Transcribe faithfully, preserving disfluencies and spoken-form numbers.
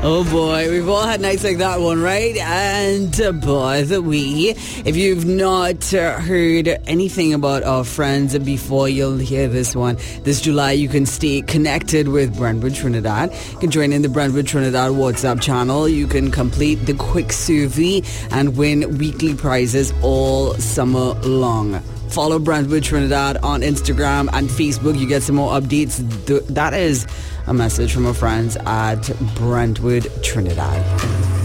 Oh boy, we've all had nights like that one, right? And uh, boy, the we. If you've not uh, heard anything about our friends before, you'll hear this one. This July, you can stay connected with Brentwood Trinidad. You can join in the Brentwood Trinidad WhatsApp channel. You can complete the quick survey and win weekly prizes all summer long. Follow Brentwood Trinidad on Instagram and Facebook. You get some more updates. Th- that is a message from our friends at Brentwood Trinidad.